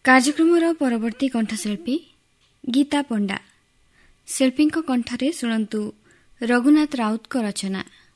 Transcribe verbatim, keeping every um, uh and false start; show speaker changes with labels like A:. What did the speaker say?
A: କାର୍ଯ୍ୟକ୍ରମର ପରବର୍ତ୍ତୀ କଣ୍ଠଶିଳ୍ପୀ ଗୀତା ପଣ୍ଡା। ଶିଳ୍ପୀଙ୍କ କଣ୍ଠରେ ଶୁଣନ୍ତୁ ରଘୁନାଥ ରାଉତଙ୍କ ରଚନା।